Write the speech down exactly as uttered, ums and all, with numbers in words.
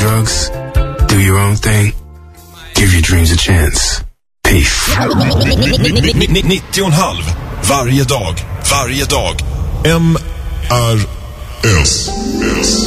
drugs, do your own thing, give your dreams a chance. Peace. nittio och en halv varje dag, varje dag. M R S.